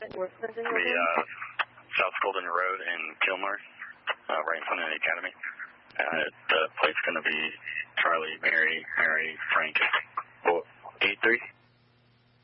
South Golden Road in Kilmer, right in front of the Academy. The plate's going to be Charlie, Mary, Frank, 83.